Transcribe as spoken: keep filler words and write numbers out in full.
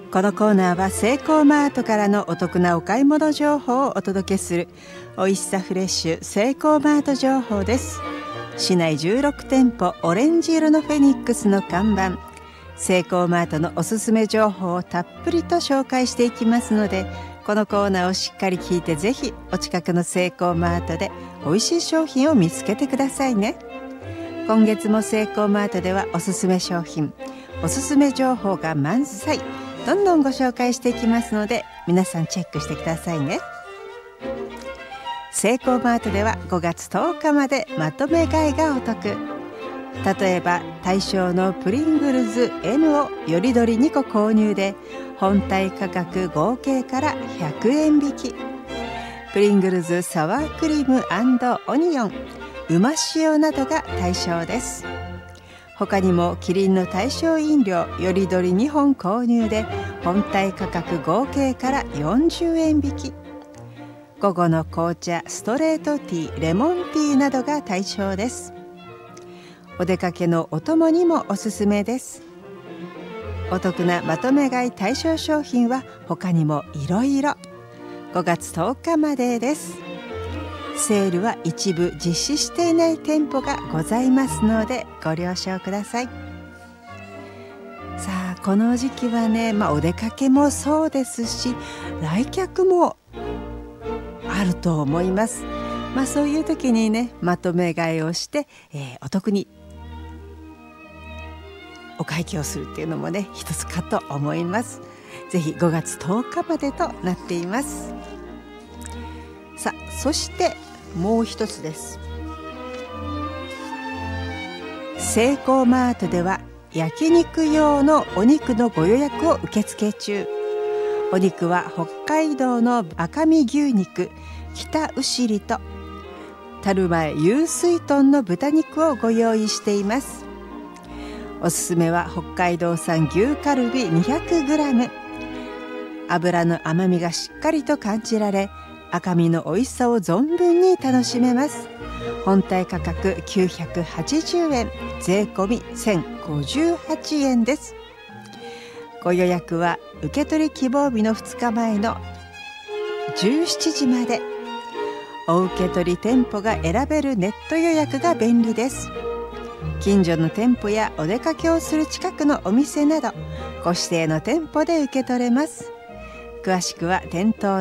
このコーナーはセイコーマートからのお得なお買い物情報をお届けするおいしさフレッシュセイコーマート情報です。市内じゅうろくてんぽオレンジ色のフェニックスの看板、セイコーマートのおすすめ情報をたっぷりと紹介していきますので、このコーナーをしっかり聞いて、ぜひお近くのセイコーマートで美味しい商品を見つけてくださいね。今月もセイコーマートではおすすめ商品、おすすめ情報が満載、どんどんご紹介していきますので、皆さんチェックしてくださいね。セイコーマートではごがつとおかまでまとめ買いがお得。例えば対象のプリングルズ エム をよりどりにこ購入で本体価格合計からひゃくえん引き、プリングルズサワークリーム&オニオンうま塩などが対象です。他にもキリンの対象飲料よりどりにほん購入で本体価格合計からよんじゅうえん引き、午後の紅茶ストレートティーレモンティーなどが対象です。お出かけのお供にもおすすめです。お得なまとめ買い対象商品は他にもいろいろ。ごがつとおかまでです。セールは一部実施していない店舗がございますのでご了承ください。さあ、この時期はね、まあ、お出かけもそうですし、来客もあると思います。まあ、そういう時にね、まとめ買いをして、えー、お得にお会計をするっていうのもね、一つかと思います。ぜひごがつとおかまでとなっています。さあ、そしてもう一つです。セイコーマートでは焼肉用のお肉のご予約を受付中。お肉は北海道の赤身牛肉北牛里と樽前湧水豚の豚肉をご用意しています。おすすめは北海道産牛カルビ にひゃくグラム。 脂の甘みがしっかりと感じられ、赤身の美味しさを存分に楽しめます。本体価格きゅうひゃくはちじゅうえん、税込みせんごじゅうはちえんです。ご予約は受取希望日のふつかまえのじゅうしちじまで。お受け取り店舗が選べるネット予約が便利です。近所の店舗やお出かけをする近くのお店などご指定の店舗で受け取れます。詳しくは店頭